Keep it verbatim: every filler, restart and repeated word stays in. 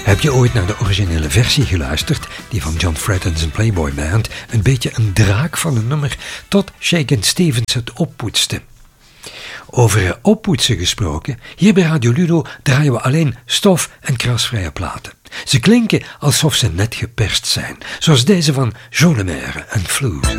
Heb je ooit naar de originele versie geluisterd, die van John Fred en zijn Playboy Band, een beetje een draak van een nummer, tot Shakin' Stevens het oppoetste? Over oppoetsen gesproken, hier bij Radio Ludo draaien we alleen stof- en krasvrije platen. Ze klinken alsof ze net geperst zijn, zoals deze van Jean Lemaire en Flute.